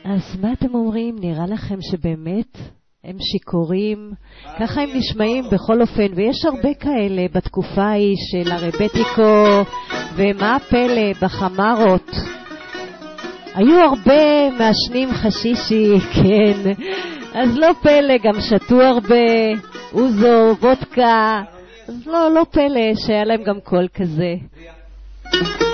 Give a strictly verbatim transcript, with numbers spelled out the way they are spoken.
אז מה אתם אומרים? נראה לכם שבאמת הם שיקורים? ככה הם נשמעים בכל אופן, ויש הרבה כאלה בתקופה ההיא של הרבטיקו, ומה הפלא בחמרות? היו הרבה מעשנים חשישי, כן, אז לא פלא, גם שתו הרבה, אוזו, וודקה, אז לא, לא פלא שהיה להם גם קול כזה.